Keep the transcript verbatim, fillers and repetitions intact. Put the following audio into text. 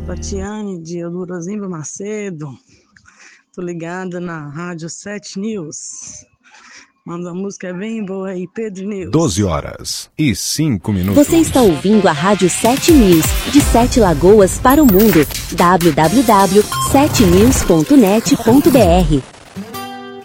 Tatiane de Eudorosimba Macedo. Tô ligada na Rádio sete News. Manda a música bem boa aí, Pedro News. doze horas e cinco minutos. Você está ouvindo a Rádio sete News, de Sete Lagoas para o mundo. w w w ponto sete news ponto net ponto b r